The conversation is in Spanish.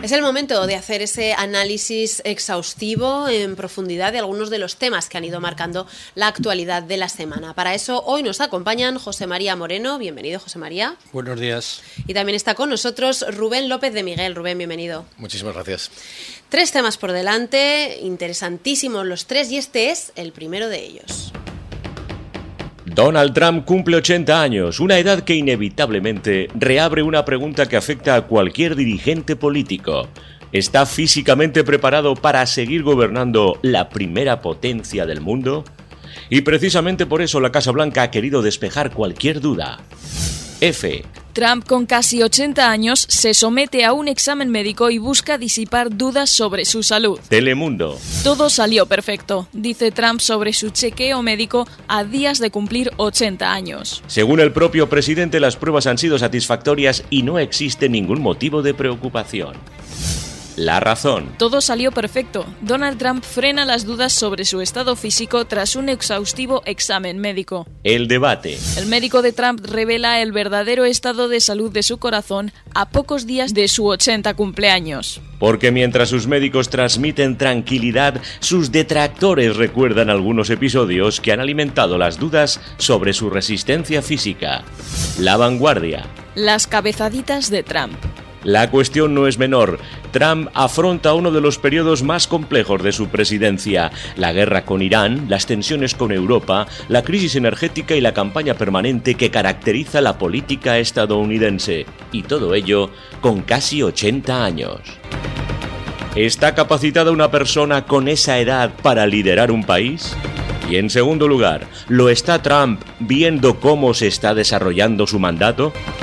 Es el momento de hacer ese análisis exhaustivo en profundidad de algunos de los temas que han ido marcando la actualidad de la semana. Para eso hoy nos acompañan José María Moreno. Bienvenido, José María. Buenos días. Y también está con nosotros Rubén López de Miguel. Rubén, bienvenido. Muchísimas gracias. 3 temas por delante, interesantísimos los 3, y este es el primero de ellos. Donald Trump cumple 80 años, una edad que inevitablemente reabre una pregunta que afecta a cualquier dirigente político. ¿Está físicamente preparado para seguir gobernando la primera potencia del mundo? Y precisamente por eso la Casa Blanca ha querido despejar cualquier duda. F. Trump, con casi 80 años, se somete a un examen médico y busca disipar dudas sobre su salud. Telemundo. Todo salió perfecto, dice Trump sobre su chequeo médico a días de cumplir 80 años. Según el propio presidente, las pruebas han sido satisfactorias y no existe ningún motivo de preocupación. La razón. Todo salió perfecto. Donald Trump frena las dudas sobre su estado físico tras un exhaustivo examen médico. El debate. El médico de Trump revela el verdadero estado de salud de su corazón a pocos días de su 80 cumpleaños. Porque mientras sus médicos transmiten tranquilidad, sus detractores recuerdan algunos episodios que han alimentado las dudas sobre su resistencia física. La vanguardia. Las cabezaditas de Trump. La cuestión no es menor. Trump afronta uno de los periodos más complejos de su presidencia: la guerra con Irán, las tensiones con Europa, la crisis energética y la campaña permanente que caracteriza la política estadounidense. Y todo ello con casi 80 años. ¿Está capacitada una persona con esa edad para liderar un país? Y en segundo lugar, ¿lo está Trump viendo cómo se está desarrollando su mandato?